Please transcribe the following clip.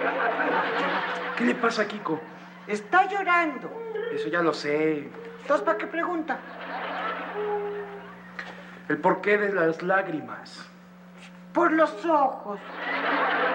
¿Qué le pasa a Kiko? Está llorando. Eso ya lo sé. Entonces, ¿para qué pregunta? El porqué de las lágrimas. Por los ojos.